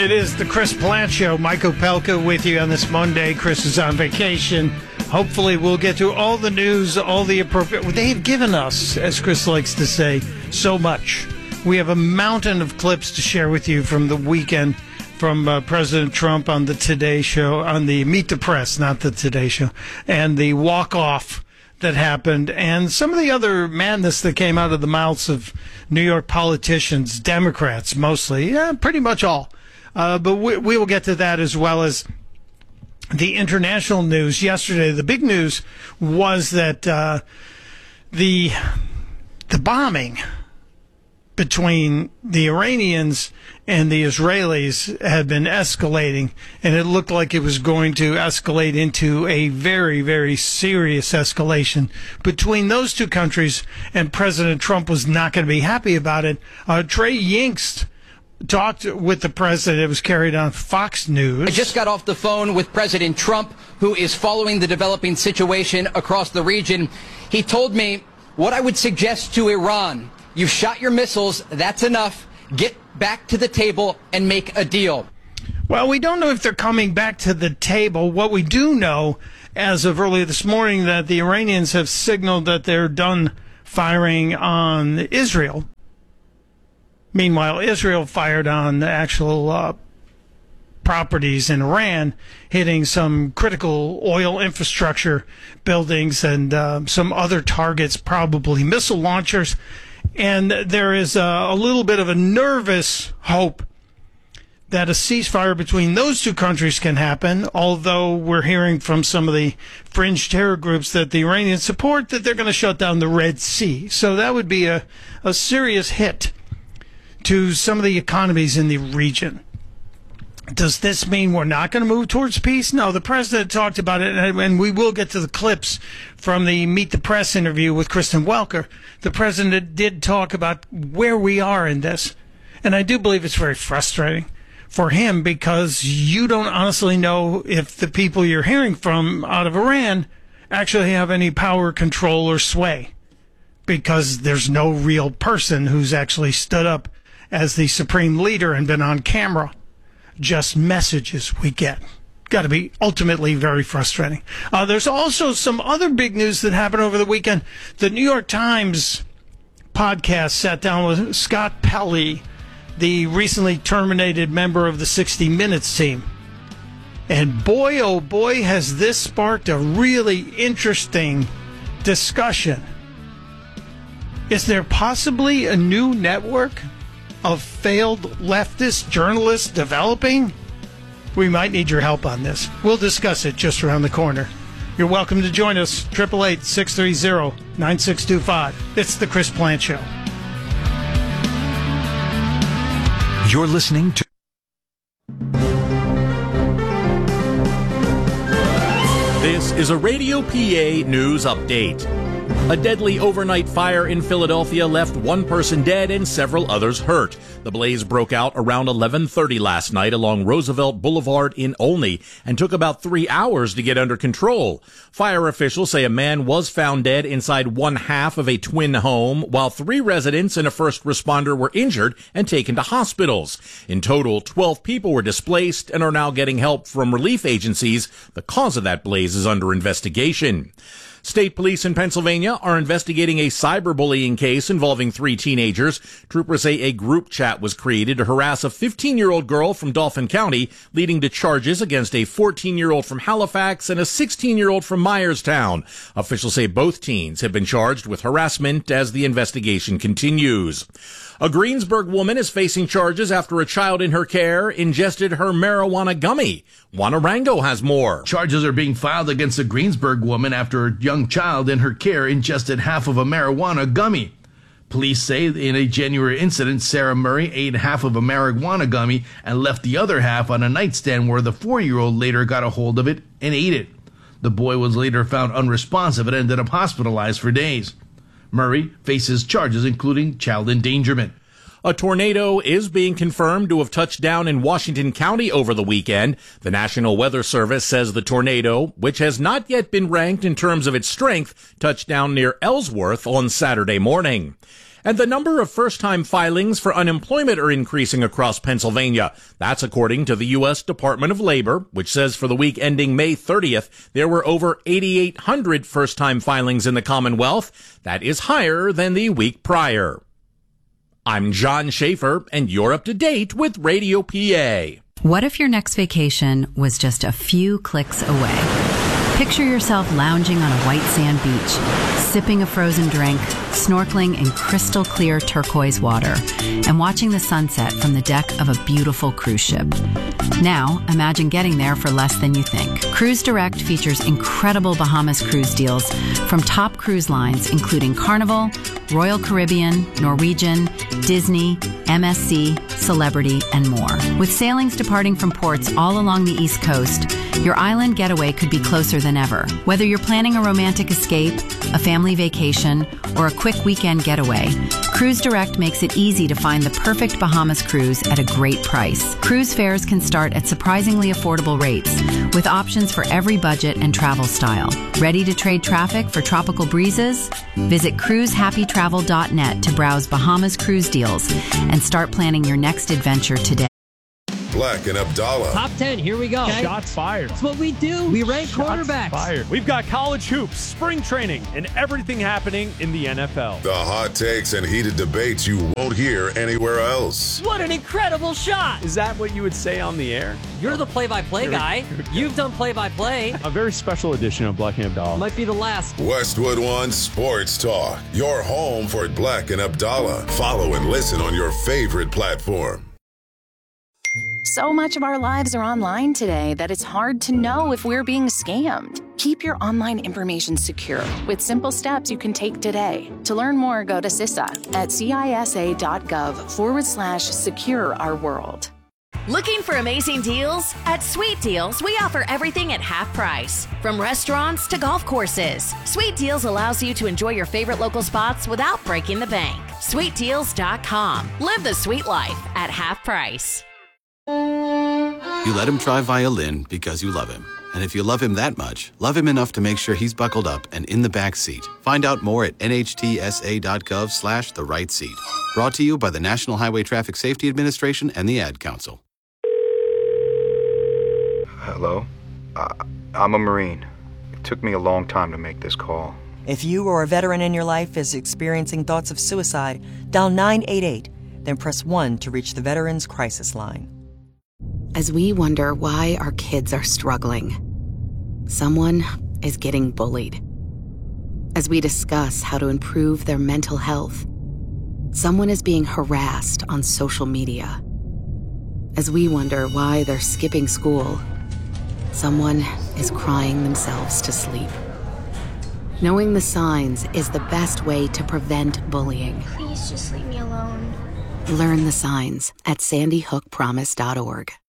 It is the Chris Plant Show. Mike Opelka with you on this Monday. Chris is on vacation. Hopefully we'll get to all the news, all the appropriate... They've given us, as Chris likes to say, so much. We have a mountain of clips to share with you from the weekend from President Trump on the Today Show, on the Meet the Press, not the Today Show, and the walk-off that happened, and some of the other madness that came out of the mouths of New York politicians, Democrats mostly, pretty much all. But we will get to that, as well as the international news. Yesterday, the big news was that the bombing between the Iranians and the Israelis had been escalating, and it looked like it was going to escalate into a very, very serious escalation between those two countries, and President Trump was not going to be happy about it. Trey Yingst talked with the president. It was carried on Fox News. I just got off the phone with President Trump, who is following the developing situation across the region. He told me what I would suggest to Iran: you've shot your missiles, that's enough. Get back to the table and make a deal. Well, we don't know if they're coming back to the table. What we do know, as of earlier this morning, that the Iranians have signaled that they're done firing on Israel. Meanwhile, Israel fired on the actual properties in Iran, hitting some critical oil infrastructure buildings and some other targets, probably missile launchers. And there is a little bit of a nervous hope that a ceasefire between those two countries can happen, although we're hearing from some of the fringe terror groups that the Iranians support that they're going to shut down the Red Sea. So that would be a serious hit to some of the economies in the region. Does this mean we're not going to move towards peace? No, the president talked about it, and we will get to the clips from the Meet the Press interview with Kristen Welker. The president did talk about where we are in this, and I do believe it's very frustrating for him, because you don't honestly know if the people you're hearing from out of Iran actually have any power, control, or sway, because there's no real person who's actually stood up as the supreme leader and been on camera. Just messages we get. Got to be ultimately very frustrating. There's also some other big news that happened over the weekend. The New York Times podcast sat down with Scott Pelley, the recently terminated member of the 60 Minutes team. And boy, oh boy, has this sparked a really interesting discussion. Is there possibly a new network of failed leftist journalists developing? We might need your help on this. We'll discuss it just around the corner. You're welcome to join us, 888-630-9625. It's the Chris Plant Show. You're listening to... This is a Radio PA news update. A deadly overnight fire in Philadelphia left one person dead and several others hurt. The blaze broke out around 11:30 last night along Roosevelt Boulevard in Olney and took about 3 hours to get under control. Fire officials say a man was found dead inside one half of a twin home, while 3 residents and a first responder were injured and taken to hospitals. In total, 12 people were displaced and are now getting help from relief agencies. The cause of that blaze is under investigation. State police in Pennsylvania are investigating a cyberbullying case involving 3 teenagers. Troopers say a group chat was created to harass a 15-year-old girl from Dauphin County, leading to charges against a 14-year-old from Halifax and a 16-year-old from Myerstown. Officials say both teens have been charged with harassment as the investigation continues. A Greensburg woman is facing charges after a child in her care ingested her marijuana gummy. Juana Rango has more. Charges are being filed against a Greensburg woman after a young child in her care ingested half of a marijuana gummy. Police say in a January incident, Sarah Murray ate half of a marijuana gummy and left the other half on a nightstand where the 4-year-old later got a hold of it and ate it. The boy was later found unresponsive and ended up hospitalized for days. Murray faces charges including child endangerment. A tornado is being confirmed to have touched down in Washington County over the weekend. The National Weather Service says the tornado, which has not yet been ranked in terms of its strength, touched down near Ellsworth on Saturday morning. And the number of first-time filings for unemployment are increasing across Pennsylvania. That's according to the U.S. Department of Labor, which says for the week ending May 30th, there were over 8,800 first-time filings in the Commonwealth. That is higher than the week prior. I'm John Schaefer, and you're up to date with Radio PA. What if your next vacation was just a few clicks away? Picture yourself lounging on a white sand beach, sipping a frozen drink, snorkeling in crystal clear turquoise water, and watching the sunset from the deck of a beautiful cruise ship. Now, imagine getting there for less than you think. Cruise Direct features incredible Bahamas cruise deals from top cruise lines including Carnival, Royal Caribbean, Norwegian, Disney, MSC, Celebrity, and more. With sailings departing from ports all along the East Coast, your island getaway could be closer than ever. Whether you're planning a romantic escape, a family vacation, or a quick weekend getaway, Cruise Direct makes it easy to find the perfect Bahamas cruise at a great price. Cruise fares can start at surprisingly affordable rates, with options for every budget and travel style. Ready to trade traffic for tropical breezes? Visit cruisehappytravel.net to browse Bahamas cruise deals and start planning your next adventure today. Black and Abdallah. Top 10, here we go. Okay. Shots fired. That's what we do. We rank quarterbacks. Fired. We've got college hoops, spring training, and everything happening in the NFL. The hot takes and heated debates you won't hear anywhere else. What an incredible shot. Is that what you would say on the air? You're the play-by-play guy. You've done play-by-play. A very special edition of Black and Abdallah. Might be the last. Westwood One Sports Talk. Your home for Black and Abdallah. Follow and listen on your favorite platform. So much of our lives are online today that it's hard to know if we're being scammed. Keep your online information secure with simple steps you can take today. To learn more, go to CISA at cisa.gov/secure our world. Looking for amazing deals? At Sweet Deals, we offer everything at half price. From restaurants to golf courses, Sweet Deals allows you to enjoy your favorite local spots without breaking the bank. SweetDeals.com. Live the sweet life at half price. You let him try violin because you love him. And if you love him that much, love him enough to make sure he's buckled up and in the back seat. Find out more at nhtsa.gov/the right seat. Brought to you by the National Highway Traffic Safety Administration and the Ad Council. Hello? I'm a Marine. It took me a long time to make this call. If you or a veteran in your life is experiencing thoughts of suicide, dial 988, then press 1 to reach the Veterans Crisis Line. As we wonder why our kids are struggling, someone is getting bullied. As we discuss how to improve their mental health, someone is being harassed on social media. As we wonder why they're skipping school, someone is crying themselves to sleep. Knowing the signs is the best way to prevent bullying. Please just leave me alone. Learn the signs at sandyhookpromise.org.